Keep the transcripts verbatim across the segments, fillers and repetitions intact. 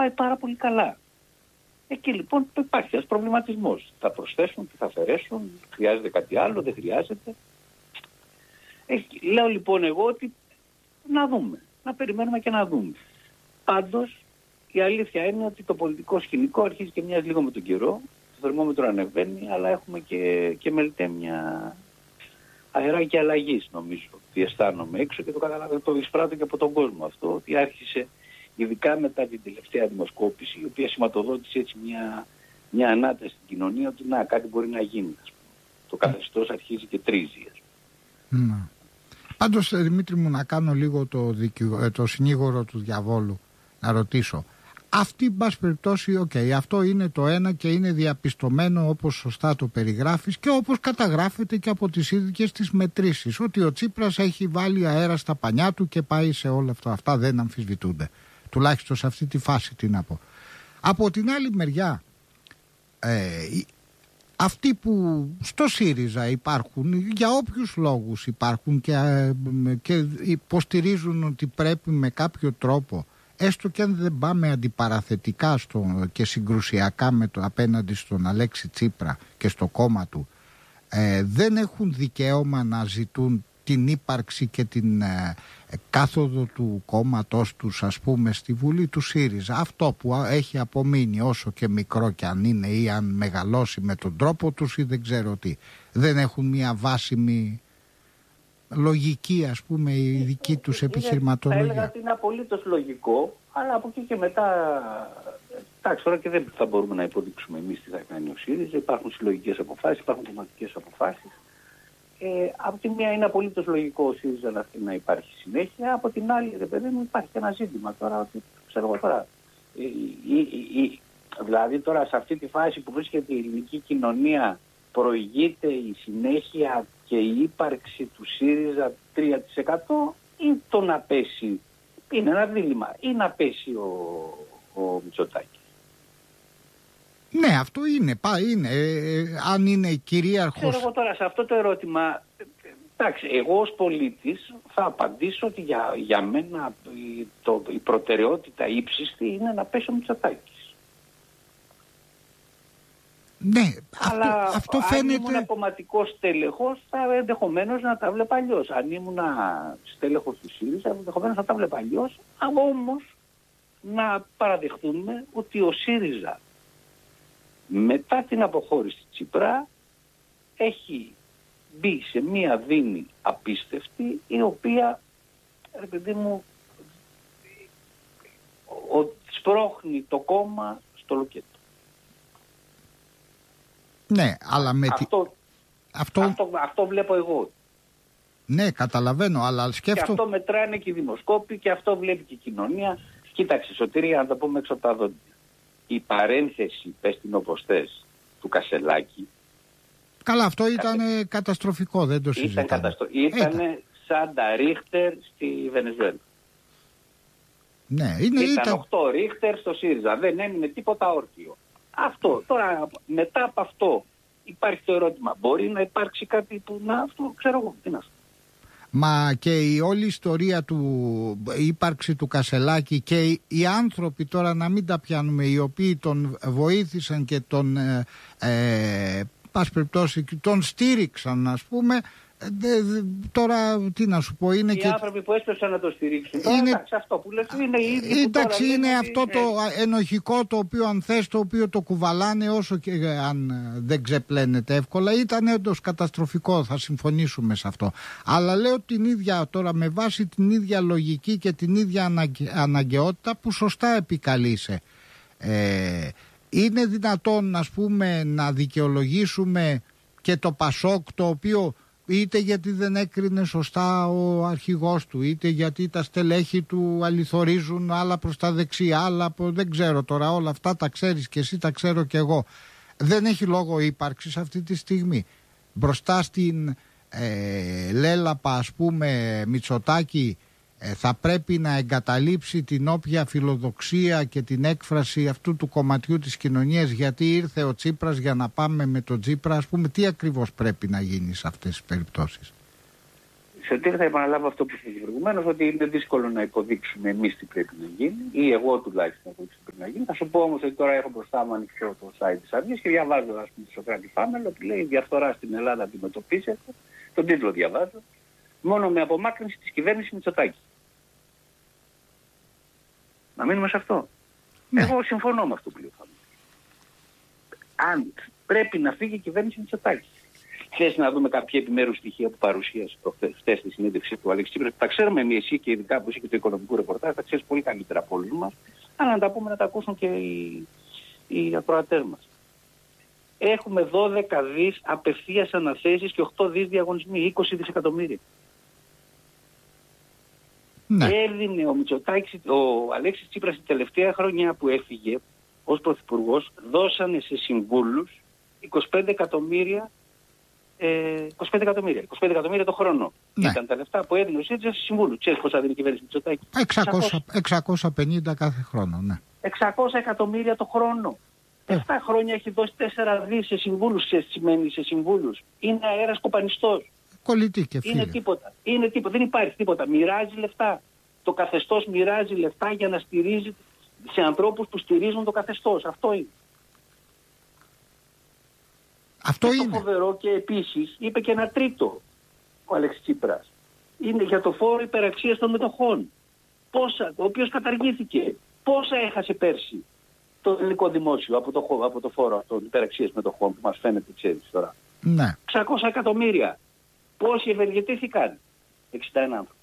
πάει πάρα πολύ καλά. Εκεί λοιπόν υπάρχει ένας προβληματισμός. Θα προσθέσουν, θα αφαιρέσουν, χρειάζεται κάτι άλλο, δεν χρειάζεται. Εκεί, λέω λοιπόν εγώ ότι να δούμε, να περιμένουμε και να δούμε. Πάντως η αλήθεια είναι ότι το πολιτικό σκηνικό αρχίζει και μοιάζει λίγο με τον καιρό. Το θερμόμετρο ανεβαίνει, αλλά έχουμε και, και μελτέμια αεράκια αλλαγής, νομίζω. Τι αισθάνομαι έξω και το καταλαβαίνω, το εισπράττω και από τον κόσμο αυτό, ότι άρχισε ειδικά μετά την τελευταία δημοσκόπηση, η οποία σηματοδότησε έτσι μια, μια ανάταση στην κοινωνία, ότι να, κάτι μπορεί να γίνει. Ας πούμε. Το καθεστώς αρχίζει και τρίζει. Mm. Πάντως, Δημήτρη μου, να κάνω λίγο το, δικηγο... το συνήγορο του διαβόλου, να ρωτήσω. Αυτή, εν πάση περιπτώσει, οκ, okay, αυτό είναι το ένα και είναι διαπιστωμένο όπως σωστά το περιγράφεις και όπως καταγράφεται και από τις ίδιες τις μετρήσεις, ότι ο Τσίπρας έχει βάλει αέρα στα πανιά του και πάει σε όλα αυτά. Αυτά δεν αμφισβητούνται. Τουλάχιστον σε αυτή τη φάση, τι να πω. Από την άλλη μεριά, ε, αυτοί που στο ΣΥΡΙΖΑ υπάρχουν, για όποιους λόγους υπάρχουν και, ε, και υποστηρίζουν ότι πρέπει με κάποιο τρόπο, έστω και αν δεν πάμε αντιπαραθετικά στο, και συγκρουσιακά με το, απέναντι στον Αλέξη Τσίπρα και στο κόμμα του, ε, δεν έχουν δικαίωμα να ζητούν την ύπαρξη και την ε, κάθοδο του κόμματός τους, ας πούμε, στη Βουλή του ΣΥΡΙΖΑ. Αυτό που έχει απομείνει, όσο και μικρό κι αν είναι ή αν μεγαλώσει με τον τρόπο τους ή δεν ξέρω τι, δεν έχουν μια βάσιμη λογική, ας πούμε, η δική τους επιχειρηματολογία. Θα έλεγα ότι είναι απολύτως λογικό, αλλά από εκεί και μετά, εντάξει, τώρα και δεν θα μπορούμε να υποδείξουμε εμείς τι θα κάνει ο ΣΥΡΙΖΑ. Υπάρχουν συλλογικές αποφάσεις, υπάρχουν κομματικές αποφάσεις. Ε, από τη μία είναι απολύτως λογικό ο ΣΥΡΙΖΑ να, να υπάρχει συνέχεια, από την άλλη, ρε παιδί μου, υπάρχει και ένα ζήτημα τώρα, ότι ξέρω εγώ τώρα. Η, η, η, η, δηλαδή τώρα σε αυτή τη φάση που βρίσκεται η ελληνική κοινωνία, προηγείται η συνέχεια και η ύπαρξη του ΣΥΡΙΖΑ τρία τοις εκατό ή το να πέσει, είναι ένα δίλημμα, ή να πέσει ο, ο Μητσοτάκης. Ναι, αυτό είναι, πά, είναι. Ε, ε, αν είναι κυρίαρχος... Ξέρω εγώ τώρα σε αυτό το ερώτημα, εντάξει, εγώ ως πολίτης θα απαντήσω ότι για, για μένα η, το, η προτεραιότητα ύψιστη είναι να πέσει ο Μητσοτάκης. Ναι, αλλά αυτό, αυτό φαίνεται... αν ήμουν κομματικός τέλεχος θα ενδεχομένως να τα βλέπα αλλιώς. Αν ήμουν στέλεχος του ΣΥΡΙΖΑ ενδεχομένως να τα βλέπα αλλιώς. Όμως να παραδεχτούμε ότι ο ΣΥΡΙΖΑ μετά την αποχώρηση της Τσίπρα έχει μπει σε μία δίνη απίστευτη, η οποία, ρε παιδί μου, ο, σπρώχνει το κόμμα στο λουκέτο. Ναι, αλλά με αυτό, αυτό... αυτό, αυτό βλέπω εγώ. Ναι, καταλαβαίνω, αλλά σκέφτομαι... Και αυτό μετράνε και οι δημοσκόποι και αυτό βλέπει και η κοινωνία. Κοίταξε, Σωτήρη, να το πούμε έξω από τα δόντια. Η παρένθεση, πες την όπως θες, του Κασελάκη... Καλά, αυτό ήταν Κατε... καταστροφικό, δεν το συζητάμε. Ήταν, καταστρο... ήταν σαν τα Ρίχτερ στη Βενεζουέλα. Ναι, είναι, ήταν, ήταν οκτώ Ρίχτερ στο ΣΥΡΙΖΑ, δεν έμεινε τίποτα όρκιο. Αυτό, τώρα μετά από αυτό υπάρχει το ερώτημα, μπορεί να υπάρξει κάτι που να, αυτό ξέρω εγώ, τι να σου. Μα και η όλη ιστορία του η ύπαρξη του Κασελάκη και οι, οι άνθρωποι, τώρα να μην τα πιάνουμε, οι οποίοι τον βοήθησαν και τον ε, ε, πας περιπτώσει, τον στήριξαν, ας πούμε, δε, δε, τώρα τι να σου πω, είναι οι και... άνθρωποι που έσπευσαν να το στηρίξουν. Είναι... Εντάξει, αυτό που λες είναι οι ίδιοι. Εντάξει, είναι είναι αυτό το ενοχικό, το οποίο αν θες, το οποίο το κουβαλάνε όσο και αν δεν ξεπλένεται εύκολα. Ήταν όντως καταστροφικό, θα συμφωνήσουμε σε αυτό. Αλλά λέω την ίδια τώρα, με βάση την ίδια λογική και την ίδια αναγκαι... αναγκαιότητα που σωστά επικαλείσαι. Ε, είναι δυνατόν, ας πούμε, να δικαιολογήσουμε και το Πασόκ, το οποίο... είτε γιατί δεν έκρινε σωστά ο αρχηγός του, είτε γιατί τα στελέχη του αληθορίζουν άλλα προς τα δεξιά, άλλα από δεν ξέρω τώρα, όλα αυτά τα ξέρεις και εσύ, τα ξέρω και εγώ. Δεν έχει λόγο ύπαρξης αυτή τη στιγμή. Μπροστά στην ε, λέλαπα, ας πούμε, Μητσοτάκη, ε, θα πρέπει να εγκαταλείψει την όποια φιλοδοξία και την έκφραση αυτού του κομματιού της κοινωνίας, γιατί ήρθε ο Τσίπρας για να πάμε με τον Τσίπρα, ας πούμε, τι ακριβώς πρέπει να γίνει σε αυτές τις περιπτώσεις? Σε τέλει θα επαναλάβω αυτό που είπα προηγουμένως, ότι είναι δύσκολο να υποδείξουμε εμείς τι πρέπει να γίνει, ή εγώ τουλάχιστον να υποδείξω τι πρέπει να γίνει. Θα σου πω όμως ότι τώρα έχω μπροστά μου ανοιχτό το site της Αυγής και διαβάζω, ας πούμε, το Σωκράτη Φάμελο που λέει: διαφθορά στην Ελλάδα αντιμετωπίζεται. Τον τίτλο διαβάζω. Μόνο με απομάκρυνση της κυβέρνησης Μητσοτάκη. Να μείνουμε σε αυτό. Ναι. Εγώ συμφωνώ με αυτό που λέει ο Φάμελος. Αν πρέπει να φύγει η κυβέρνηση Μητσοτάκη. Θες να δούμε κάποια επιμέρους στοιχεία που παρουσίασε χθες στη συνέντευξη του Αλέξη Τσίπρα. Τα ξέρουμε εμείς, εσύ και ειδικά που είσαι και το οικονομικό ρεπορτάζ, τα ξέρεις πολύ καλύτερα από όλους μας. Αλλά να τα πούμε, να τα ακούσουν και οι, οι ακροατές μας. Έχουμε δώδεκα δις απευθείας αναθέσεις και οκτώ δις διαγωνισμοί, είκοσι δισεκατομμύρια. Ναι. Έδινε ο Μητσοτάκης, ο Αλέξης Τσίπρας την τελευταία χρονιά που έφυγε ως πρωθυπουργός, δώσανε σε συμβούλους είκοσι πέντε εκατομμύρια. είκοσι πέντε εκατομμύρια. είκοσι πέντε εκατομμύρια το χρόνο. Ναι. Ήταν τα λεφτά που έδινε ο ΣΥΡΙΖΑ στη Συμβούλου. Ξέρεις πόσα δίνει η κυβέρνηση Μητσοτάκη? εξακόσια πενήντα κάθε χρόνο, ναι. εξακόσια εκατομμύρια το χρόνο. Ε. επτά χρόνια έχει δώσει τέσσερα δις σε συμβούλους, σε, σημαίνει σε συμβούλους. Είναι αέρας κοπανιστός. Κολλητή και φίλε. Είναι τίποτα. Είναι τίποτα. Δεν υπάρχει τίποτα. Μοιράζει λεφτά. Το καθεστώς μοιράζει λεφτά για να στηρίζει σε ανθρώπους που στηρίζουν το καθεστώς. Αυτό είναι. Αυτό και είναι. Το φοβερό και επίσης είπε και ένα τρίτο ο Αλέξης Τσίπρας. Είναι για το φόρο υπεραξίας των μετοχών. Πόσα, ο οποίος καταργήθηκε. Πόσα έχασε πέρσι το ελληνικό δημόσιο από το, από το φόρο αυτό υπεραξίας μετοχών που μας φαίνεται, ξέρεις τώρα. Ναι. εξακόσια εκατομμύρια. Πόσοι ευεργετήθηκαν? εξήντα ένα άνθρωποι.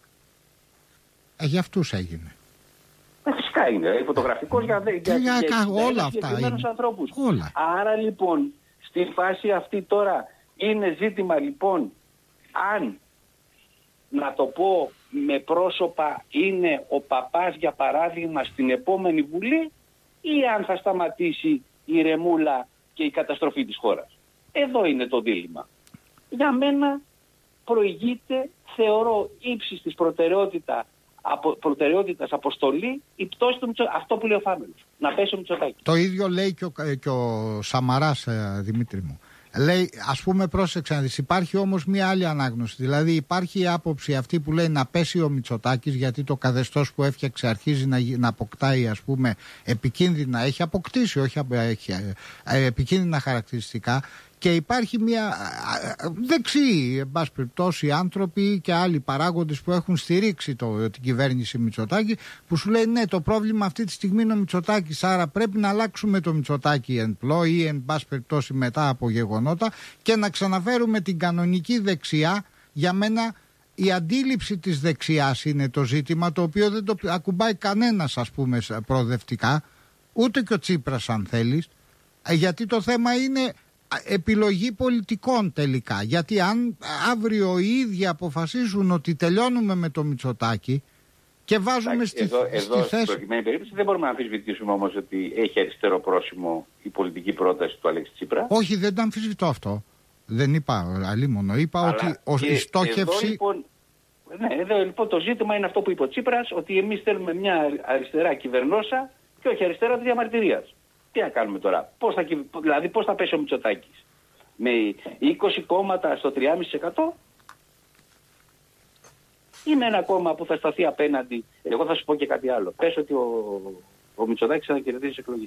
Ε, για αυτούς έγινε. Ε, φυσικά είναι. Ε, φωτογραφικός για, για, για, για, για όλα αυτά είναι. ανθρώπους. Όλα. Άρα λοιπόν στη φάση αυτή τώρα είναι ζήτημα λοιπόν αν, να το πω με πρόσωπα, είναι ο παπάς για παράδειγμα στην επόμενη Βουλή, ή αν θα σταματήσει η ρεμούλα και η καταστροφή της χώρας. Εδώ είναι το δίλημμα. Για μένα προηγείται, θεωρώ, ύψης της προτεραιότητα, απο, προτεραιότητας αποστολή η πτώση του Μητσοτάκη. Αυτό που λέει ο Φάμελος. Να πέσει ο Μητσοτάκης. Το ίδιο λέει και ο, και ο Σαμαράς, ε, Δημήτρη μου. Λέει, ας πούμε, πρόσεξε να δεις, υπάρχει όμως μία άλλη ανάγνωση. Δηλαδή υπάρχει η άποψη αυτή που λέει να πέσει ο Μητσοτάκης, γιατί το καθεστώς που έφτιαξε αρχίζει να, να αποκτάει, ας πούμε, επικίνδυνα, έχει αποκτήσει, όχι έχει, ε, επικίνδυνα χαρακτηριστικά. Και υπάρχει μια δεξιοί, εν πάση περιπτώσει, άνθρωποι και άλλοι παράγοντες που έχουν στηρίξει το, την κυβέρνηση Μητσοτάκη, που σου λέει ναι, το πρόβλημα αυτή τη στιγμή είναι ο Μητσοτάκης, άρα πρέπει να αλλάξουμε το Μητσοτάκη εν πλώ ή εν πάση περιπτώσει μετά από γεγονότα και να ξαναφέρουμε την κανονική δεξιά. Για μένα η αντίληψη της δεξιάς είναι το ζήτημα, το οποίο δεν το ακουμπάει κανένας, ας πούμε, προοδευτικά, ούτε και ο Τσίπρας αν θέλεις, γιατί το θέμα είναι επιλογή πολιτικών τελικά. Γιατί αν αύριο οι ίδιοι αποφασίζουν ότι τελειώνουμε με το Μητσοτάκη και βάζουμε Εντάξει, στη, εδώ, στη εδώ, θέση... Στην προκειμένη περίπτωση δεν μπορούμε να αμφισβητήσουμε όμως ότι έχει αριστερό πρόσημο η πολιτική πρόταση του Αλέξη Τσίπρα. Όχι, δεν το αμφισβητώ αυτό. Δεν είπα αλίμονο. Είπα Αλλά ότι η στόχευση... Εδώ λοιπόν, ναι, εδώ λοιπόν το ζήτημα είναι αυτό που είπε ο Τσίπρας, ότι εμείς θέλουμε μια αριστερά κυβερνόσα και όχι αριστερά της διαμαρτυρίας. Τι να κάνουμε τώρα, πώς θα, δηλαδή πώς θα πέσει ο Μητσοτάκης? Με είκοσι κόμματα στο τρία κόμμα πέντε τοις εκατό ή με ένα κόμμα που θα σταθεί απέναντι? Εγώ θα σου πω και κάτι άλλο. Πες ότι ο, ο Μητσοτάκης θα κερδίσει τις εκλογές.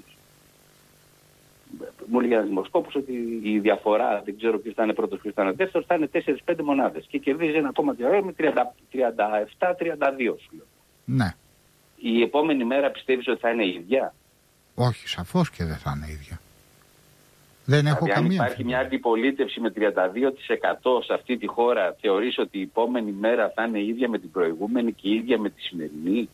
Μου λέει ένας δημοσκόπος ότι η διαφορά, δεν ξέρω ποιος θα είναι πρώτος, ποιος θα είναι δεύτερος, θα είναι τέσσερα πέντε μονάδες και κερδίζει ένα κόμμα με τριάντα επτά τριάντα δύο σου λέω. Ναι. Η επόμενη μέρα πιστεύεις ότι θα είναι η ίδια? Όχι, σαφώς και δεν θα είναι ίδια. Δεν έχω δηλαδή, καμία. Αν υπάρχει μια αντιπολίτευση με τριάντα δύο τοις εκατό σε αυτή τη χώρα, θεωρείς ότι η επόμενη μέρα θα είναι ίδια με την προηγούμενη και ίδια με τη σημερινή?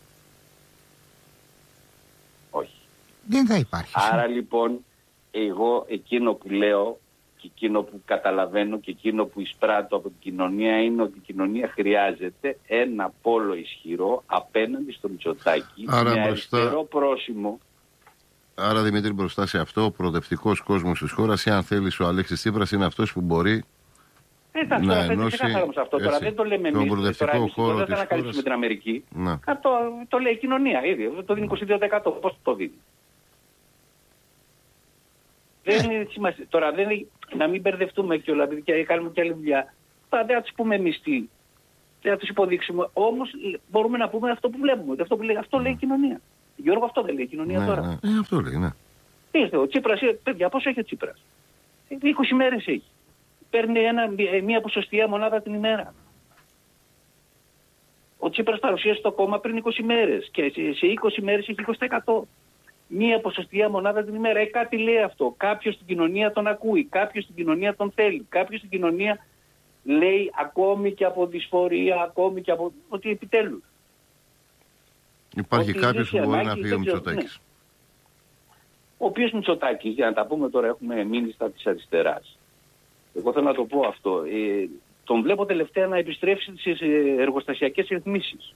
Όχι. Δεν θα υπάρχει. Άρα λοιπόν, εγώ εκείνο που λέω και εκείνο που καταλαβαίνω και εκείνο που εισπράττω από την κοινωνία είναι ότι η κοινωνία χρειάζεται ένα πόλο ισχυρό απέναντι στο Μητσοτάκη, Άρα με μπροστά... αριστερό πρόσημο. Άρα, Δημήτρη, μπροστά σε αυτό, ο προοδευτικός κόσμος της χώρας, ή αν θέλεις ο Αλέξης Τσίπρας, είναι αυτός που μπορεί Εντάξει, να τώρα ενώσει αυτό. Έτσι, τώρα δεν το λέμε εμείς. Προοδευτικό τώρα, χώρο δεν της θα ανακαλύψουμε χώρας. την Αμερική. Ναι. Αυτό το λέει η κοινωνία ήδη. Το δίνει είκοσι δύο τοις εκατό. Πώς το δίνει? Δεν είναι σημασία. Τώρα δεν είναι, να μην μπερδευτούμε κιόλας, γιατί κάνουμε κι άλλη δουλειά. Τώρα δεν θα τους πούμε εμείς τι. Δεν θα τους υποδείξουμε. Όμως μπορούμε να πούμε αυτό που βλέπουμε. Αυτό, που λέει, αυτό λέει η κοινωνία. Γιώργο, αυτό δεν λέει η κοινωνία ναι, τώρα. Ναι, αυτό λέει, ναι. Ήρθε ο Τσίπρας, παιδιά, πόσο έχει ο Τσίπρας? είκοσι μέρες έχει. Παίρνει ένα, μια ποσοστιαία μονάδα την ημέρα. Ο Τσίπρας παρουσίασε το κόμμα πριν είκοσι μέρες και σε είκοσι μέρες έχει είκοσι τοις εκατό. Μία ποσοστιαία μονάδα την ημέρα. Ε, κάτι λέει αυτό. Κάποιος στην κοινωνία τον ακούει. Κάποιος στην κοινωνία τον θέλει. Κάποιος στην κοινωνία λέει ακόμη και από δυσφορία, ακόμη και από. Ότι επιτέλους. Υπάρχει κάποιος που μπορεί να φύγει ο Μητσοτάκης. Ναι. Ο οποίος Μητσοτάκης, για να τα πούμε τώρα, έχουμε μείνει στα της αριστεράς. Εγώ θέλω να το πω αυτό. Ε, τον βλέπω τελευταία να επιστρέψει στις εργοστασιακές ρυθμίσεις.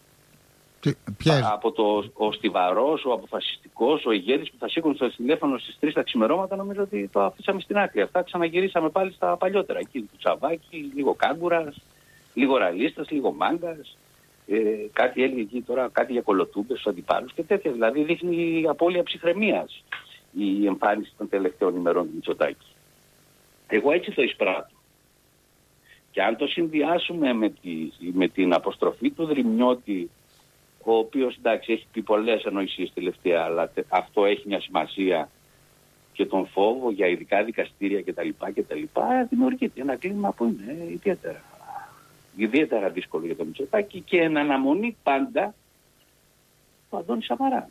Από το ο στιβαρός, ο αποφασιστικός, ο ηγέτης που θα σήκουν στο τηλέφωνο στις τρεις τα ξημερώματα, νομίζω ότι το αφήσαμε στην άκρη. Αυτά ξαναγυρίσαμε πάλι στα παλιότερα. Εκεί του Τσαβάκη, λίγο Κάγκουρας, λίγο Ραλίστας, λίγο Μάγκας. Ε, κάτι έλεγε εκεί τώρα, κάτι για κολοτούμπες στους αντιπάλους και τέτοια. Δηλαδή δείχνει απώλεια ψυχραιμίας η εμφάνιση των τελευταίων ημερών του Μητσοτάκη. Εγώ έτσι το εισπράττω. Και αν το συνδυάσουμε με, τη, με την αποστροφή του Δρυμιώτη, ο οποίος εντάξει έχει πει πολλές ανοησίες τελευταία, αλλά τε, αυτό έχει μια σημασία, και τον φόβο για ειδικά δικαστήρια κτλ. κτλ δημιουργείται ένα κλίμα που είναι ιδιαίτερα, ιδιαίτερα δύσκολο για τον Μητσοτάκη και εν αναμονή πάντα του Αντώνη Σαμαρά.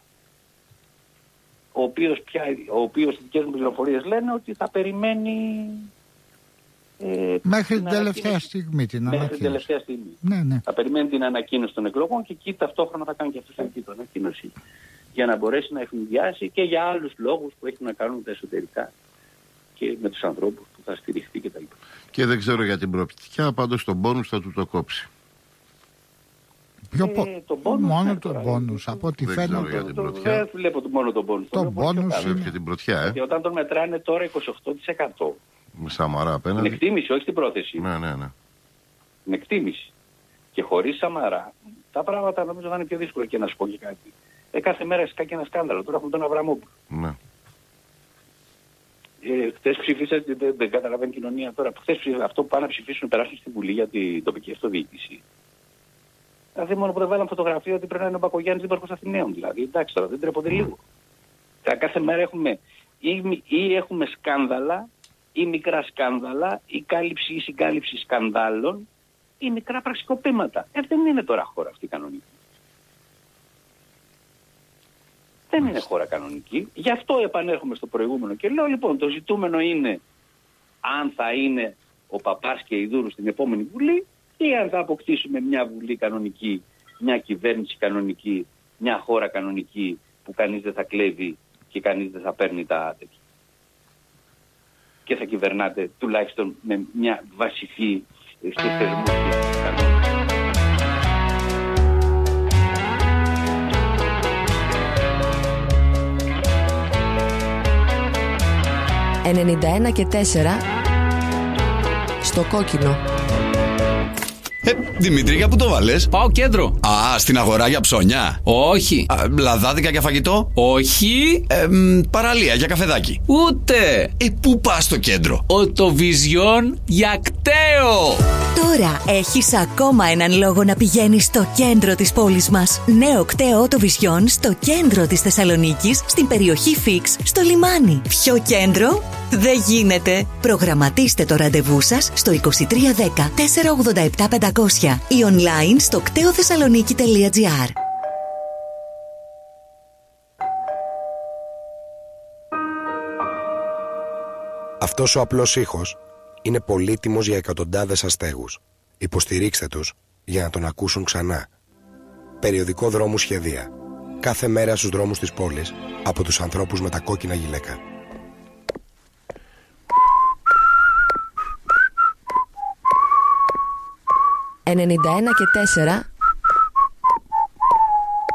Ο οποίος, πια, ο οποίος στις δικές μου πληροφορίες λένε ότι θα περιμένει Ε, μέχρι την τελευταία στιγμή την μέχρι ανακοίνωση. την τελευταία στιγμή. Ναι, ναι. Θα περιμένει την ανακοίνωση των εκλογών και εκεί ταυτόχρονα θα κάνει και αυτή την ανακοίνωση για να μπορέσει να ευνηδιάσει και για άλλους λόγους που έχουν να κάνουν τα εσωτερικά και με τους ανθρώπους που θα στηριχθεί κτλ. Και δεν ξέρω για την προοπτικά, πάντως τον πόνους θα του το κόψει. Πιο πο... ε, το bonus, μόνο ναι, τον πόνους, από ό,τι φαίνεται. Δεν βλέπω το, μόνο τον πόνους. Τον πόνους είναι και την πρωτιά, ε. Και όταν τον μετράνε τώρα είκοσι οκτώ τοις εκατό. Με Σαμαρά απέναντι. Είναι εκτίμηση, όχι την πρόθεση. Ναι, ναι, ναι. Είναι εκτίμηση. Και χωρίς Σαμαρά, τα πράγματα νομίζω θα είναι πιο δύσκολα. Και να σου πω και κάτι. Ε, κάθε μέρα σκάει ένα σκάνδαλο. Τώρα έχουμε τον Αβραμόπουλο. Ναι. Ε, χθες ψηφίσατε, δεν, δεν καταλαβαίνει η κοινωνία τώρα. Χθες αυτό που πάνε να ψηφίσουν, περάσουν στην Βουλή για την τοπική αυτοδιοίκηση. Δηλαδή μόνο που δεν βάλαμε φωτογραφία ότι πρέπει να είναι ο Μπακογιάννης δήμαρχος Αθηναίων. Δηλαδή εντάξει τώρα, δεν τρέπονται λίγο. Κάθε μέρα έχουμε ή, ή έχουμε σκάνδαλα, ή μικρά σκάνδαλα, ή κάλυψη ή συγκάλυψη σκανδάλων, ή μικρά πραξικοπήματα. Ε, δεν είναι τώρα χώρα αυτή κανονική. Δεν είναι χώρα κανονική. Γι' αυτό επανέρχομαι στο προηγούμενο και λέω λοιπόν το ζητούμενο είναι αν θα είναι ο Παπάς και η Δούρου στην επόμενη Βουλή ή αν θα αποκτήσουμε μια Βουλή κανονική, μια κυβέρνηση κανονική, μια χώρα κανονική που κανείς δεν θα κλέβει και κανείς δεν θα παίρνει τα τέτοια. Και θα κυβερνάτε τουλάχιστον με μια βασική στους θεσμούς και κανόνες. ενενήντα ένα και τέσσερα στο κόκκινο. Ε, Δημήτρη, για πού το βάλες? Πάω κέντρο. Α, στην αγορά για ψώνια. Όχι. Α, λαδάδικα για φαγητό. Όχι. Ε, μ, παραλία για καφεδάκι. Ούτε. Ε, πού πας στο κέντρο? Οτοβιζιόν για κταίο. Τώρα έχεις ακόμα έναν λόγο να πηγαίνεις στο κέντρο της πόλης μας. Νέο κταίο Οτοβιζιόν στο κέντρο της Θεσσαλονίκης, στην περιοχή Φίξ, στο λιμάνι. Ποιο κέντρο? Δεν γίνεται. Προγραμματίστε το ραντεβού σας στο είκοσι τρία δέκα τετρακόσια ογδόντα επτά πεντακόσια ή online στο κτέοθεσσαλονίκη τελεία τζι άρ. Αυτός ο απλός ήχος είναι πολύτιμος για εκατοντάδες αστέγους. Υποστηρίξτε τους για να τον ακούσουν ξανά. Περιοδικό Δρόμου Σχεδία. Κάθε μέρα στους δρόμους της πόλης από τους ανθρώπους με τα κόκκινα γυλαίκα. ενενήντα ένα και τέσσερα